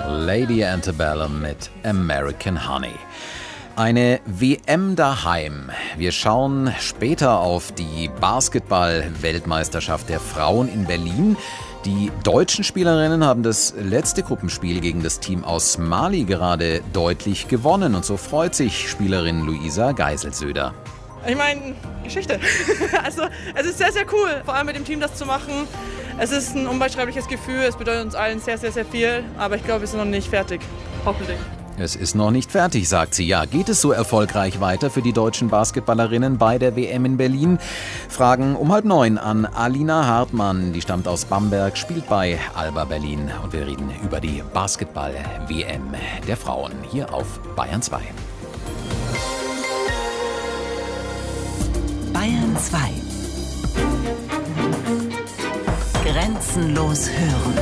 Lady Antebellum mit American Honey. Eine WM daheim. Wir schauen später auf die Basketball-Weltmeisterschaft der Frauen in Berlin. Die deutschen Spielerinnen haben das letzte Gruppenspiel gegen das Team aus Mali gerade deutlich gewonnen. Und so freut sich Spielerin Luisa Geiselsöder. Ich meine, Geschichte. Also es ist sehr, sehr cool, vor allem mit dem Team das zu machen. Es ist ein unbeschreibliches Gefühl, es bedeutet uns allen sehr, sehr, sehr viel. Aber ich glaube, wir sind noch nicht fertig. Hoffentlich. Es ist noch nicht fertig, sagt sie. Ja, geht es so erfolgreich weiter für die deutschen Basketballerinnen bei der WM in Berlin? Fragen um 8:30 an Alina Hartmann. Die stammt aus Bamberg, spielt bei Alba Berlin. Und wir reden über die Basketball-WM der Frauen hier auf Bayern 2. Bayern 2. Grenzenlos hören.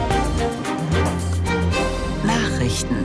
Nachrichten.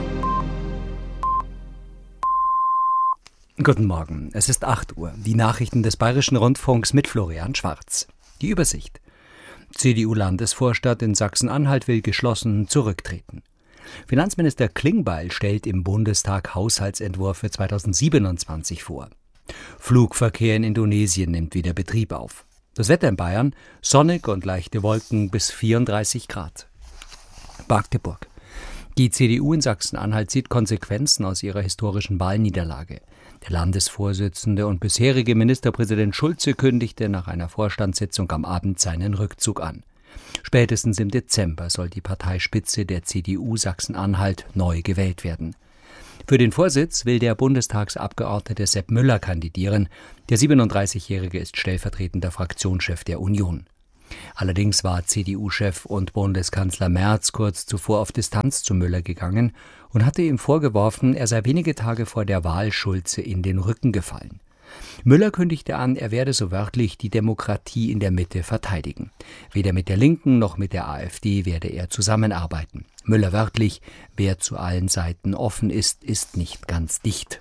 Guten Morgen, es ist 8 Uhr. Die Nachrichten des Bayerischen Rundfunks mit Florian Schwarz. Die Übersicht. CDU-Landesvorstand in Sachsen-Anhalt will geschlossen zurücktreten. Finanzminister Klingbeil stellt im Bundestag Haushaltsentwurf für 2027 vor. Flugverkehr in Indonesien nimmt wieder Betrieb auf. Das Wetter in Bayern: sonnig und leichte Wolken bis 34 Grad. Magdeburg. Die CDU in Sachsen-Anhalt zieht Konsequenzen aus ihrer historischen Wahlniederlage. Der Landesvorsitzende und bisherige Ministerpräsident Schulze kündigte nach einer Vorstandssitzung am Abend seinen Rückzug an. Spätestens im Dezember soll die Parteispitze der CDU Sachsen-Anhalt neu gewählt werden. Für den Vorsitz will der Bundestagsabgeordnete Sepp Müller kandidieren. Der 37-Jährige ist stellvertretender Fraktionschef der Union. Allerdings war CDU-Chef und Bundeskanzler Merz kurz zuvor auf Distanz zu Müller gegangen und hatte ihm vorgeworfen, er sei wenige Tage vor der Wahl Schulze in den Rücken gefallen. Müller kündigte an, er werde so wörtlich die Demokratie in der Mitte verteidigen. Weder mit der Linken noch mit der AfD werde er zusammenarbeiten. Müller wörtlich: wer zu allen Seiten offen ist, ist nicht ganz dicht.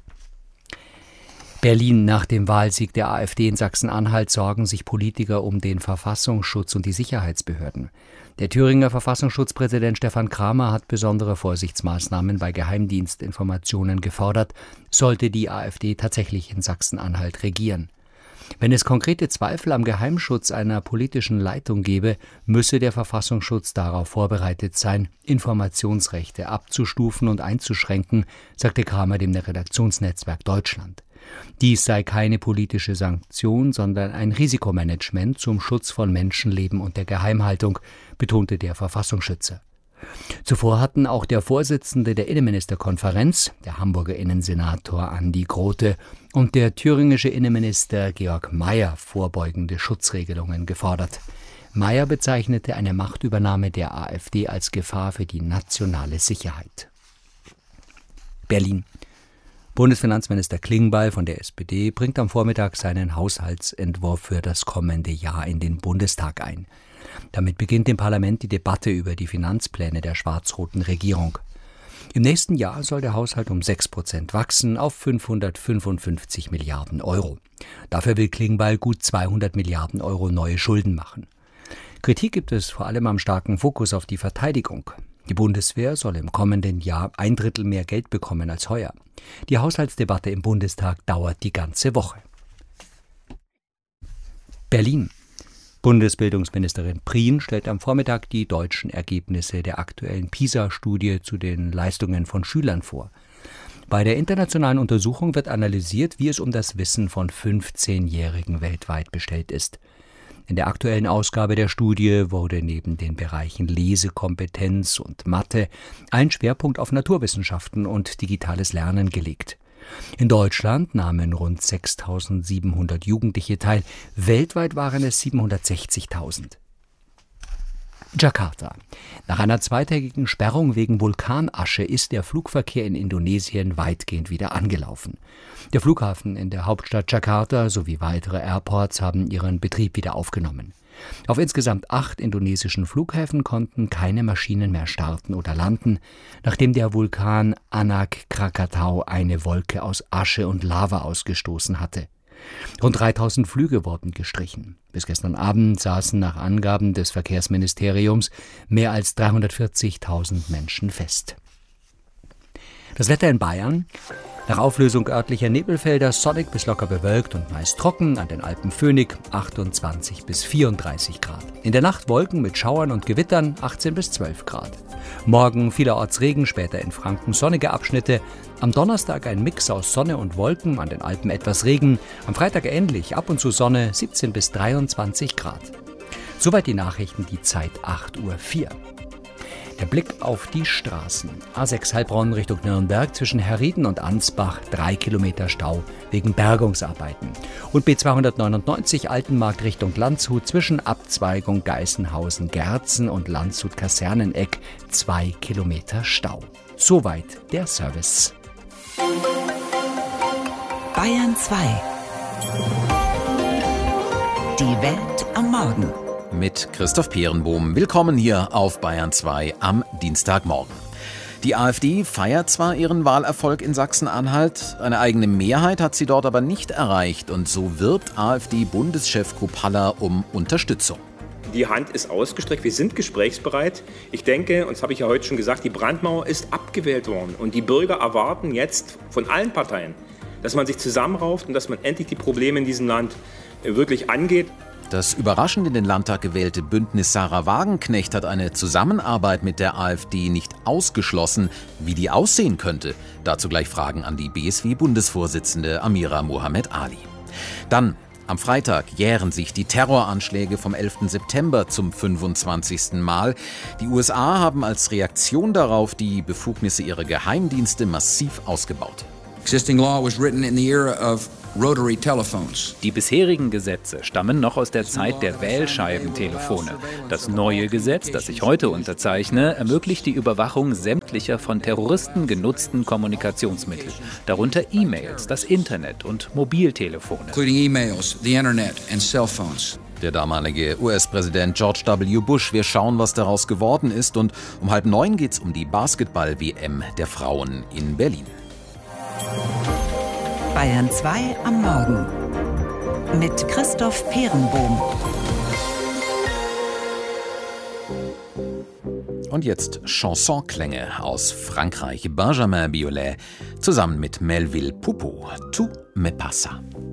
Berlin. Nach dem Wahlsieg der AfD in Sachsen-Anhalt sorgen sich Politiker um den Verfassungsschutz und die Sicherheitsbehörden. Der Thüringer Verfassungsschutzpräsident Stefan Kramer hat besondere Vorsichtsmaßnahmen bei Geheimdienstinformationen gefordert, sollte die AfD tatsächlich in Sachsen-Anhalt regieren. Wenn es konkrete Zweifel am Geheimschutz einer politischen Leitung gebe, müsse der Verfassungsschutz darauf vorbereitet sein, Informationsrechte abzustufen und einzuschränken, sagte Kramer dem Redaktionsnetzwerk Deutschland. Dies sei keine politische Sanktion, sondern ein Risikomanagement zum Schutz von Menschenleben und der Geheimhaltung, betonte der Verfassungsschützer. Zuvor hatten auch der Vorsitzende der Innenministerkonferenz, der Hamburger Innensenator Andi Grote, und der thüringische Innenminister Georg Mayer vorbeugende Schutzregelungen gefordert. Mayer bezeichnete eine Machtübernahme der AfD als Gefahr für die nationale Sicherheit. Berlin. Bundesfinanzminister Klingbeil von der SPD bringt am Vormittag seinen Haushaltsentwurf für das kommende Jahr in den Bundestag ein. Damit beginnt im Parlament die Debatte über die Finanzpläne der schwarz-roten Regierung. Im nächsten Jahr soll der Haushalt um 6% wachsen auf 555 Milliarden Euro. Dafür will Klingbeil gut 200 Milliarden Euro neue Schulden machen. Kritik gibt es vor allem am starken Fokus auf die Verteidigung. Die Bundeswehr soll im kommenden Jahr 1/3 mehr Geld bekommen als heuer. Die Haushaltsdebatte im Bundestag dauert die ganze Woche. Berlin. Bundesbildungsministerin Prien stellt am Vormittag die deutschen Ergebnisse der aktuellen PISA-Studie zu den Leistungen von Schülern vor. Bei der internationalen Untersuchung wird analysiert, wie es um das Wissen von 15-Jährigen weltweit bestellt ist. In der aktuellen Ausgabe der Studie wurde neben den Bereichen Lesekompetenz und Mathe ein Schwerpunkt auf Naturwissenschaften und digitales Lernen gelegt. In Deutschland nahmen rund 6.700 Jugendliche teil, weltweit waren es 760.000. Jakarta. Nach einer zweitägigen Sperrung wegen Vulkanasche ist der Flugverkehr in Indonesien weitgehend wieder angelaufen. Der Flughafen in der Hauptstadt Jakarta sowie weitere Airports haben ihren Betrieb wieder aufgenommen. Auf insgesamt 8 indonesischen Flughäfen konnten keine Maschinen mehr starten oder landen, nachdem der Vulkan Anak Krakatau eine Wolke aus Asche und Lava ausgestoßen hatte. Rund 3.000 Flüge wurden gestrichen. Bis gestern Abend saßen nach Angaben des Verkehrsministeriums mehr als 340.000 Menschen fest. Das Wetter in Bayern: nach Auflösung örtlicher Nebelfelder sonnig bis locker bewölkt und meist trocken, an den Alpen föhnig 28 bis 34 Grad. In der Nacht Wolken mit Schauern und Gewittern 18 bis 12 Grad. Morgen vielerorts Regen, später in Franken sonnige Abschnitte. Am Donnerstag ein Mix aus Sonne und Wolken, an den Alpen etwas Regen. Am Freitag ähnlich, ab und zu Sonne, 17 bis 23 Grad. Soweit die Nachrichten, die Zeit 8:04 Uhr. Der Blick auf die Straßen. A6 Heilbronn Richtung Nürnberg zwischen Herrieden und Ansbach 3 Kilometer Stau wegen Bergungsarbeiten. Und B299 Altenmarkt Richtung Landshut zwischen Abzweigung Geißenhausen-Gerzen und Landshut-Kaserneneck 2 Kilometer Stau. Soweit der Service. Bayern 2. Die Welt am Morgen. Mit Christoph Peerenbohm. Willkommen hier auf Bayern 2 am Dienstagmorgen. Die AfD feiert zwar ihren Wahlerfolg in Sachsen-Anhalt, eine eigene Mehrheit hat sie dort aber nicht erreicht und so wirbt AfD-Bundeschef Krupp Haller um Unterstützung. Die Hand ist ausgestreckt, wir sind gesprächsbereit. Ich denke, und das habe ich ja heute schon gesagt, die Brandmauer ist abgewählt worden und die Bürger erwarten jetzt von allen Parteien, dass man sich zusammenrauft und dass man endlich die Probleme in diesem Land wirklich angeht. Das überraschend in den Landtag gewählte Bündnis Sarah Wagenknecht hat eine Zusammenarbeit mit der AfD nicht ausgeschlossen. Wie die aussehen könnte, dazu gleich Fragen an die BSW-Bundesvorsitzende Amira Mohamed Ali. Dann am Freitag jähren sich die Terroranschläge vom 11. September zum 25. Mal. Die USA haben als Reaktion darauf die Befugnisse ihrer Geheimdienste massiv ausgebaut. Existing law was written in the era of rotary telephones. Die bisherigen Gesetze stammen noch aus der Zeit der Wählscheibentelefone. Das neue Gesetz, das ich heute unterzeichne, ermöglicht die Überwachung sämtlicher von Terroristen genutzten Kommunikationsmittel, darunter E-Mails, das Internet und Mobiltelefone. Including emails, the internet and cell phones. Der damalige US-Präsident George W. Bush. Wir schauen, was daraus geworden ist. Und um 8:30 geht's um die Basketball-WM der Frauen in Berlin. Bayern 2 am Morgen mit Christoph Peerenbohm. Und jetzt Chansonklänge aus Frankreich. Benjamin Biolay zusammen mit Melville Poupeau. Tout me passa.